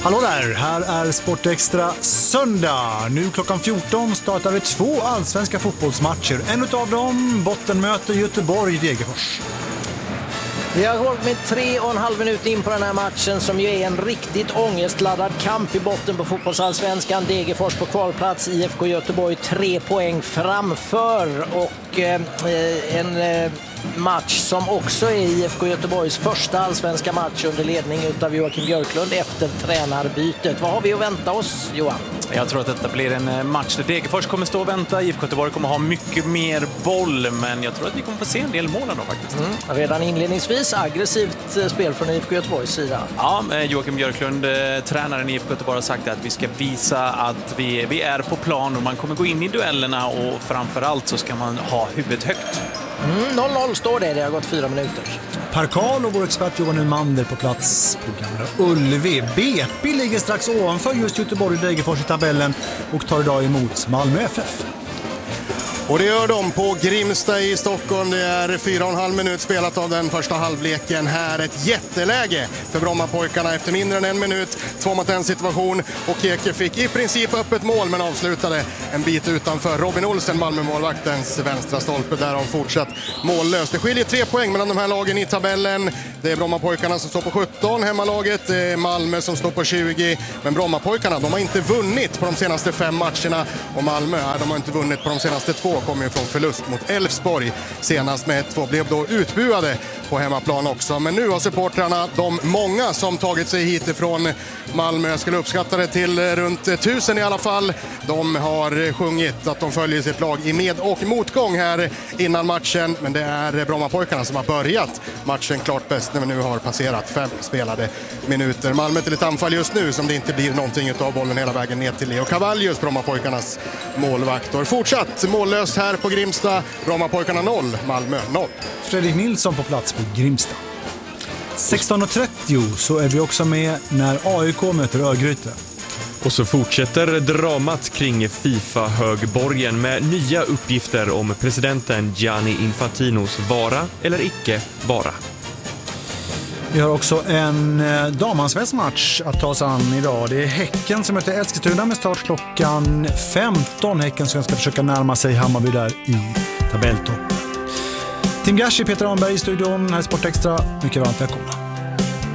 Hallå där, här är Sportextra söndag. Nu klockan 14 startar det 2 allsvenska fotbollsmatcher. En utav dem bottenmöte Göteborg-Degerfors. Vi har gått med 3,5 minuter in på den här matchen som ju är en riktigt ångestladdad kamp i botten på fotbollsallsvenskan. Degerfors på kvalplats, IFK Göteborg 3 poäng framför och en match som också är IFK Göteborgs första allsvenska match under ledning utav Joakim Björklund efter tränarbytet. Vad har vi att vänta oss, Johan? Jag tror att detta blir en match där Degerfors kommer stå och vänta. IFK Göteborg kommer ha mycket mer boll, men jag tror att vi kommer få se en del mål då faktiskt. Redan inledningsvis aggressivt spel från IFK Göteborgs sida. Ja, Joakim Björklund, tränaren i IFK Göteborg, har sagt att vi ska visa att vi är på plan och man kommer gå in i duellerna och framförallt så ska man ha huvudet högt. 0-0 står det har gått 4 minuter. Parkal och vår expert Johan Nymander på plats på Gamla Ullevi. BP ligger strax ovanför just Göteborg och Degerfors i tabellen och tar idag emot Malmö FF. Och det gör de på Grimsta i Stockholm. Det är 4,5 minut spelat av den första halvleken. Här ett jätteläge för Brommapojkarna efter mindre än 1 minut. 2-1 situation och Keke fick i princip öppet mål men avslutade en bit utanför. Robin Olsen, Malmö-målvaktens vänstra stolpe, därav fortsatt mållöst. Det skiljer 3 poäng mellan de här lagen i tabellen. Det är Brommapojkarna som står på 17, hemmalaget. Det är Malmö som står på 20. Men Brommapojkarna, de har inte vunnit på de senaste 5 matcherna. Och Malmö, de har inte vunnit på de senaste 2. Kommer ju från förlust mot Elfsborg senast med 1-2, blev då utbuade på hemmaplan också. Men nu har supportrarna, de många som tagit sig hit ifrån Malmö, jag skulle uppskatta det till runt 1000 i alla fall. De har sjungit att de följer sitt lag i med- och motgång här innan matchen. Men det är Brommapojkarna som har börjat matchen klart bäst när vi nu har passerat 5 spelade minuter. Malmö till ett anfall just nu som det inte blir någonting av bollen hela vägen ner till Leo Cavallius, Brommapojkarnas målvakt. Och fortsatt mållöst här på Grimsta. Brommapojkarna 0, Malmö 0. Fredrik Nilsson på plats på Grimsta. 16.30 så är vi också med när AIK möter Örgryte. Och så fortsätter dramat kring FIFA-högborgen med nya uppgifter om presidenten Gianni Infantinos vara eller icke vara. Vi har också en damansvensk match att ta sig an idag. Det är Häcken som möter Eskilstuna med start klockan 15. Häcken som ska försöka närma sig Hammarby där i tabelltopp. Tim Gashi, Peter Arnberg i studion här i Sportextra. Mycket varmt välkomna.